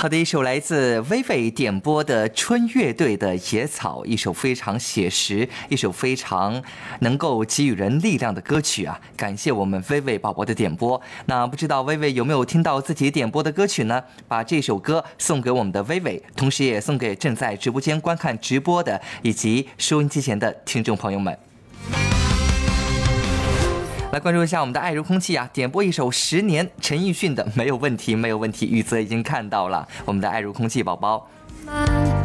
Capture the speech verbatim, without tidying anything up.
好的，一首来自薇薇点播的春乐队的《野草》，一首非常写实，一首非常能够给予人力量的歌曲啊！感谢我们薇薇宝宝的点播。那不知道薇薇有没有听到自己点播的歌曲呢？把这首歌送给我们的薇薇，同时也送给正在直播间观看直播的以及收音机前的听众朋友们。来关注一下我们的爱如空气啊，点播一首十年陈奕迅的没有问题没有问题，雨泽已经看到了我们的爱如空气宝宝。